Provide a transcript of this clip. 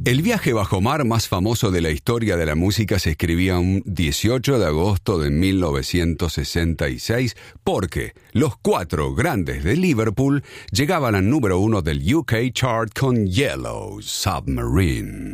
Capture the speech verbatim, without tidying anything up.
El viaje bajo mar más famoso de la historia de la música se escribía un dieciocho de agosto de mil novecientos sesenta y seis porque los cuatro grandes de Liverpool llegaban al número uno del U K chart con Yellow Submarine.